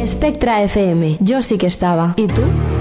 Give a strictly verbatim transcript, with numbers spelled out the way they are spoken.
Spectra F M. Yo sí que estaba. ¿Y tú?